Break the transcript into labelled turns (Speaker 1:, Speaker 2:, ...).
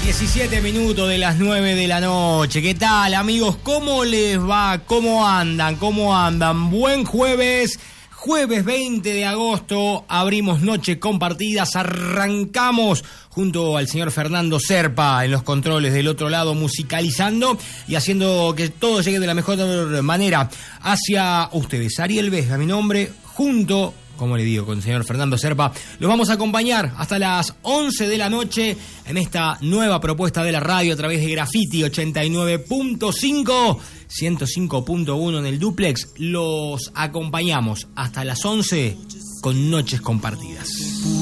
Speaker 1: 17 minutos de las 9 de la noche. ¿Qué tal, amigos? ¿Cómo les va? ¿Cómo andan? ¿Cómo andan? Buen jueves. Jueves 20 de agosto. Abrimos Noches Compartidas. Arrancamos junto al señor Fernando Serpa en los controles del otro lado, musicalizando y haciendo que todo llegue de la mejor manera hacia ustedes. Ariel Vesga, mi nombre, junto, como le digo, con el señor Fernando Serpa, los vamos a acompañar hasta las 11 de la noche en esta nueva propuesta de la radio a través de Graffiti 89.5, 105.1 en el duplex. Los acompañamos hasta las 11 con Noches Compartidas.